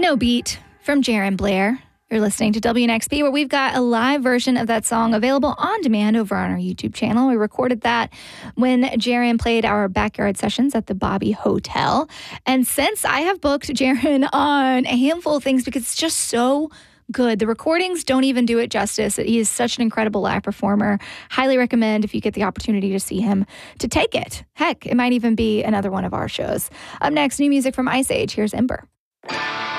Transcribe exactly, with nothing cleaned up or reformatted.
No Beat from Jaron Blair. You're listening to W N X P, where we've got a live version of that song available on demand over on our YouTube channel. We recorded that when Jaron played our backyard sessions at the Bobby Hotel. And since I have booked Jaron on a handful of things because it's just so good. The recordings don't even do it justice. He is such an incredible live performer. Highly recommend, if you get the opportunity to see him, to take it. Heck, it might even be another one of our shows. Up next, new music from Ice Age. Here's Ember.